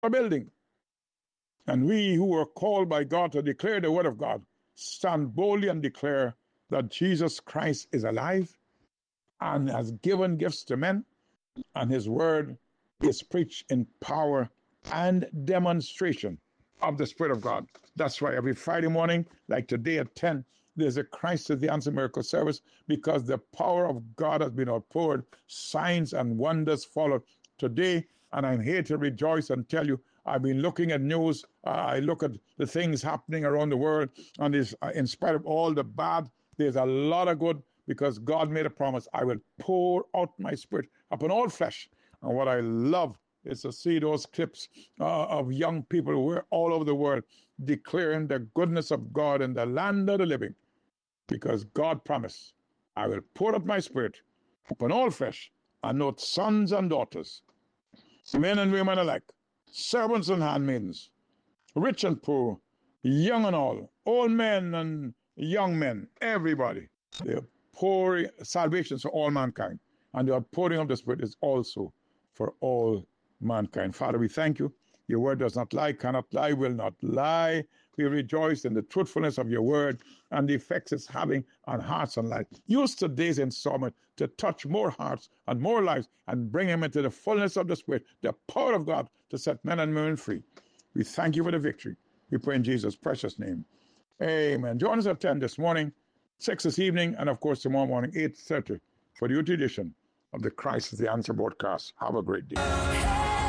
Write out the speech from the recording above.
a building. And we who are called by God to declare the word of God stand boldly and declare that Jesus Christ is alive and has given gifts to men, and his word is preached in power and demonstration of the Spirit of God. That's why every Friday morning, like today at 10, there's a Christ is the Answer miracle service, because the power of God has been outpoured. Signs and wonders followed today, and I'm here to rejoice and tell you, I've been looking at news. I look at the things happening around the world, and in spite of all the bad, there's a lot of good, because God made a promise. I will pour out my Spirit upon all flesh. And what I love is to see those clips of young people who are all over the world declaring the goodness of God in the land of the living. Because God promised, I will pour out my Spirit upon all flesh, and not sons and daughters, men and women alike, servants and handmaidens, rich and poor, young and old men and young men, everybody. They are pouring salvation for all mankind, and the outpouring of the Spirit is also for all mankind. Father, we thank you. Your word does not lie, cannot lie, will not lie. We rejoice in the truthfulness of your word and the effects it's having on hearts and lives. Use today's installment to touch more hearts and more lives and bring them into the fullness of the Spirit, the power of God to set men and women free. We thank you for the victory. We pray in Jesus' precious name. Amen. Join us at 10 this morning, 6 this evening, and of course tomorrow morning, 8:30 for the UT edition of the Christ is the Answer broadcast. Have a great day.